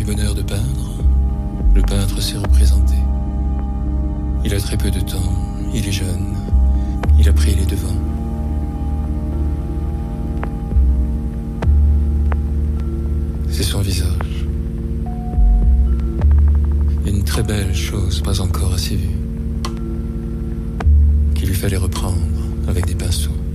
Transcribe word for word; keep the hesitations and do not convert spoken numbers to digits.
bonheur de peindre, le peintre s'est représenté. Il a très peu de temps, il est jeune, il a pris les devants. C'est son visage. Une très belle chose pas encore assez vue, qu'il lui fallait reprendre avec des pinceaux.